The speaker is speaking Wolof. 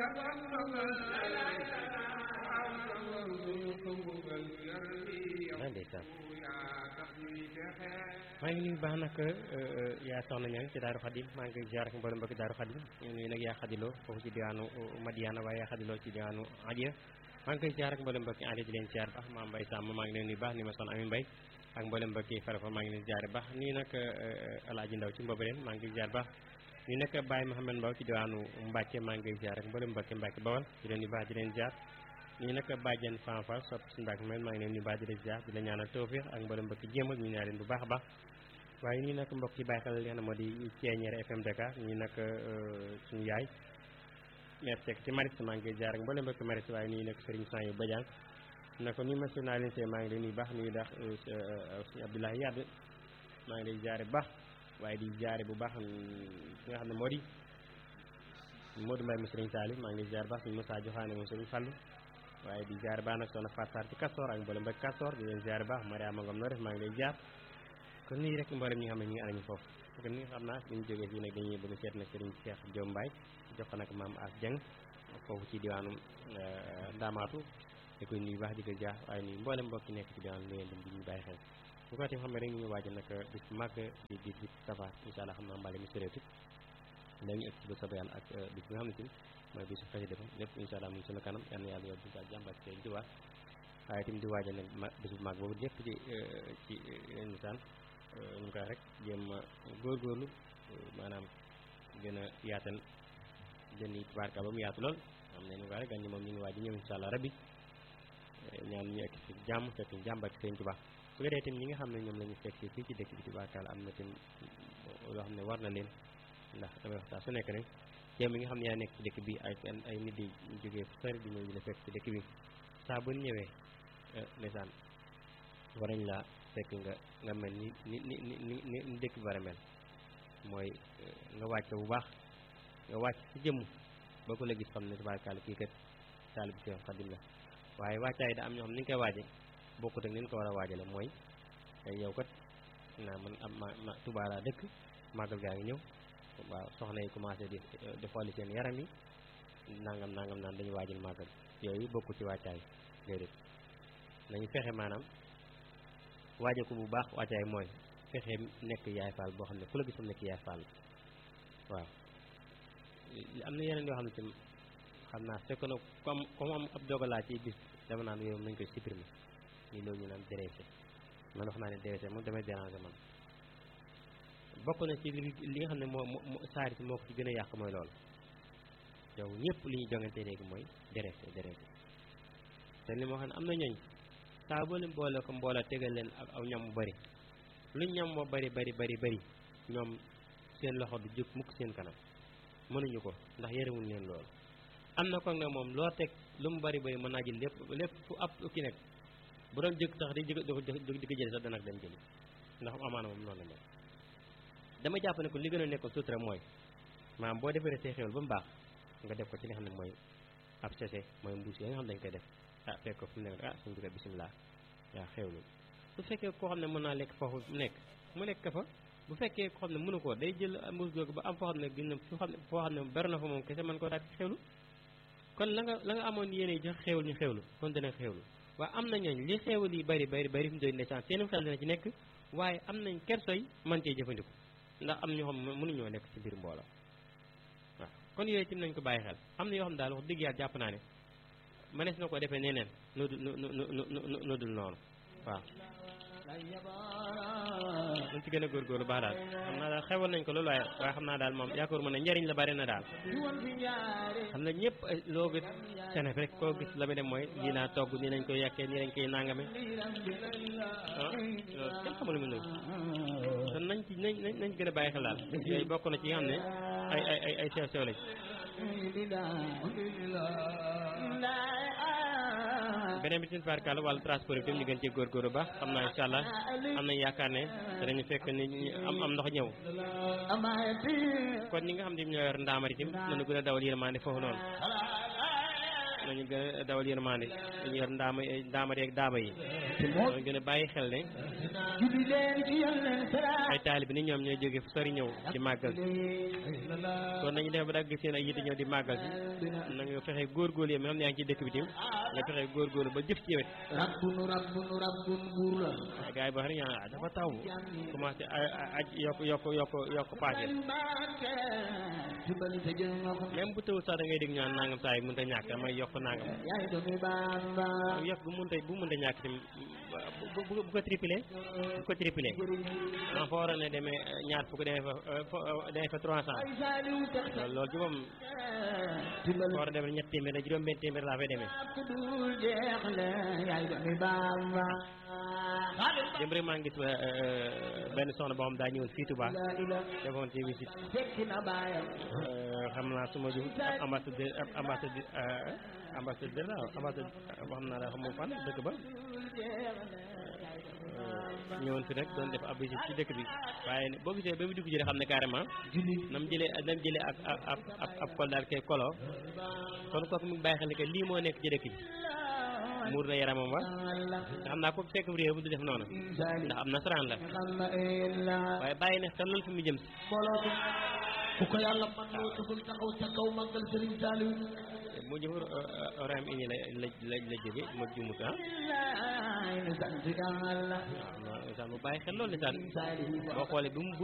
ndeysaan maa ngi nuyu baax nag yaa soxna ñang ci Daaru Xadim maa ngi koy ziar ak mboolem mbokki Daaru Xadim ñu nuyu nag yaa xadiloo foofu ci diwaanu Madiana waaye yaa xadiloo ci diwaanu Adia maa ngi koy ziar ak mboolem mbokki Adia di leen ziar baax maa Mbay Sàmm maa ngi leen nuyu baax ni ma son Ami Mbay ak mboolem mbokki Farafa maa ngi leen ziar baax nii nag Alaaji Ndaw ci Mboberen maa ngi koy ziar baax nii nag Baye Mouhamed Mbaw ci diwaanu Mbàcke maa ngi koy ziar ak mboolem mbokki Mbàcke Bawal di leen nuyu baax di leen ziar nii nag bàjjen fanfal sopp si Mbàkke mel maa ngi leen nuyu baax di leen ziar di la ñaanal tawfiix ak mboolem mbokki jéemal ñu ñaan leen bu baax a baax waaye nii nag mbokk yi bàyyi xel leen moo di Thiéniere FM Dakar nii nag suñu yaay mère Seck ci Maris maa ngi koy jaar ak mboolem mbokki Maris waaye nii nag Serigne Sang yu Badiane na ko ni ma si naa leen see maa ngi leen nuyu baax nuyu dax suñu Abdoulaye Yadd maa ngi lay jaare bu baax waaye di jaare bu baax ki nga xam ne moo di Modou Mbaye mu Serigne Salif maa ngi lay jaar baax suñu Moussa Joxaane moom Serigne Fallou waaye di jaare baax nag soxna Fatou Sarr ci Castor ak mboolem mbokki Castor di leen jaare baax Mariama Ngom noo def maa ngi lay jaar kon nii rek mboolem ñi nga xam ne ñu ngi anañu foofu kon ni nga xam naa suñu jógee fii nag dañuy bëgg seet nag Serigne Cheikh Diom Mbaye jox ko nag maam As Dieng foofu ci diwaanu Ndamaatu di koy nuyu baax di ko jaax waaye nii mboolem mbokk nekk ci diwaanu Loyen di ñu bàyyi xel bu ko defee xam ne rek ñu ngi waajal nag bis bu màgg di bis safar incha allah xam naa mbale mi soreetu dañu ëpp ci ba soobee yàlla ak bis bi nga xam ne tamit mooy bisu xasida ba lépp incha allah mu ngi suñu kanam yal na yàlla yóbbu ci jàmbat seen ci waaye tamit di waajal nag bis bu màgg boobu lépp ci insaan ñu koy rek jéem a góorgóorlu maanaam gën a yaatal jën yi tubaarka ba mu yaatu lool xam ne ñu koy rek gan ñi moom ñu ngi waaj ñëw incha allah rabbi ñaan ñu egg ci jàmm fekk jàmbat seen Tuubaa su ko dee tamit ñi nga xam ne ñoom la ñu fekk fii ci dëkk bi tubaarka am na tamit loo xam ne war na leen ndax damay wax saa su nekk rek yow mi nga xam ne yaa nekk ci dëkk bi ay nit di jógee fu sori di ñëw di la fekk ci dëkk bi saa bu ñëwee ndeysaan war nañ laa fekk nga mel ni dëkk bi war a mel mooy nga wàcc bu baax nga wàcc ci jëmm boo ko la gis xam ne tubaarkàlla kii kat taalibu Seex Xaadim la waaye wàccaay da am ñoo xam ni ñu koy waaje bokkut ak ni ñu ko war a waajale mooy yow kat naa man am ma Tuubaa laa dëkk màggal gaa ngi ñëw waaw soxna yi commencé di xooli seen yaram yi nangam naan dañu waajal màggal yooyu bokku ci wàccaay déedéet nañu fexe maanaam waaje ko bu baax wàccaay mooy fexe nekk yaay faal boo xam ne ku la gisam nekk yaay faal waaw am na yeneen yoo xam ne tam xam naa fekk na comme am ab dogalaa ci bis dama naan yooyu nañ koy supprimer nii loolu ñu naan dressé man wax naa ne dressé moom damay déranger man bokk na ci li nga xam ne moo saari si moo ko ci gën a yàq mooy loolu yow ñëpp li ñuy jongante léegi mooy dressé te li moo xam ne am na ñooñ saa boo leen boole ko mbooloo tegal leen ak aw ñam bu bëri lu ñam moo bëri ñoom seen loxo du jóg mukk seen kanam mënuñu ko ndax yarewuñ leen loolu am na ko nag moom loo teg lu mu bëri mën naa jël lépp fu ab ki nekk bu doon jëkk sax di ko jël sax dana dem jëli ndax amaana moom noonu la mel dama jàpp ne ko li gën a nekk sutura mooy maanaam boo defaree say xéwal ba mu baax nga def ko ci li nga xam ne mooy ab sese mooy mbuus yi nga xam ne dañ koy def fekk ko fu mu nekk suñu dugal bisimilah yaa xewlu bu fekkee koo xam ne mën naa lekk foofu mu nekk fa bu fekkee koo xam ne mënu koo day jël mbuus googu ba am foo xam ne gën foo xam ne bari na fa moom kese mën koo daal xewlu kon la nga amoon yéene jox xewul ñu xewlu kon dana xewlu waaye am na ñooñ li xewul yi bari fi mu doon ndeysaan seen xel dana ci nekk waaye am nañ kersoy mën cee jëfandiku ndax am ñoo xam mënuñoo nekk ci biir mbooloo waaw kon yooyu tim nañ ko bàyyi xel am na yoo xam daal wax dëgg yàlla jàpp naa ne mënees na ko defee neneen nu dul noonu waaw dañ ci gën a góorgóorlu baax daal xam naa daal xewal nañ ko loolu waaye xam naa daal moom yaakaar ma ne njariñ la bari na daal xam na ñëpp loo gis senef rek koo gis la mu dem mooy lii naa togg nii lañ koy yàkkee nii lañ koy nangame loolu kenn xamul lu mu nëw kon nañ gën a bàyyi xel daal yooyu bokk na ci nga xam ne ay sew lañ beneen bi ci farkala wàllu transport bi ñu gën ci góorgóorlu baax xam naa incha allah am nañ yaakaar ne danañu fekk ni am ndox ñëw kon ñi nga xam ne ñoo yor ndaamar itam nañu gën a dawal yërmande foofu noonu nañu gën a dawal yërmande dañu yor ndaama yeeg daaba yi nañu gën a bàyyi xel ne ay taalibe ni ñoom ñooy jóge fu sori ñëw di màggal kon nañu def ba dagg seen ay yitte ñëw di màggal si na nga fexe góorgóorlu yi même yaa ngi ci dëkk bi tim nga fexe góorgóorlu ba jëf ci wet gars yi boo xam ne ñaa dafa taw commencé aj yokk paase même bu tawul sax da ngay dégg ñu naan nangam saa yi mënut a ñàkk damay yokk nangam yokk bu mënta ñàkk tim bu ko triplé fa war a ne demee ñaar fukk demee fa 300 loolu ci moom fa war a demee ñett téeméer juróom benn téeméer laa fay demee dem rek maa ngi gis benn soxna boo xam daa ñëwoon fii Touba defoon ci visite xam naa su ma jum ambassadeur la wax naa la xam moom fan dëkk ba ñëwoon fi rek doon def ab visite ci dëkk bi waaye boo gisee ba mu dugg ci xam ne carrément nam jëlee ab kol daal koy kolo kon kooku mu ngi bàyyi xel ne que lii moo nekk ci dëkk bi muur na yaramam wa nga xam naa ko fekk réew bu du def noonu ndax am nasaraan la waaye bàyyi ne xel loolu fi mu jëm si ku ko yàlla man loo tëgul taxaw ca kaw màggal Serigne Saliou mu jëfur oram ini la jóge ma jumut sant yàlla mu bàyyi xel loolu lisaan boo xoolee bu mu